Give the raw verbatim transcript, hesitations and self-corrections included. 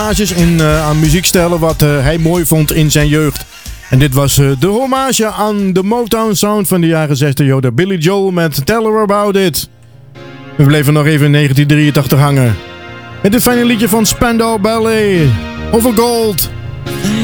in uh, aan muziekstijlen wat uh, hij mooi vond in zijn jeugd. En dit was uh, de hommage aan de Motown sound van de jaren zestig. Yo, de Billy Joel met Tell Her About It. We bleven nog even in negentien drieëntachtig hangen. Met dit fijne liedje van Spandau Ballet over Gold.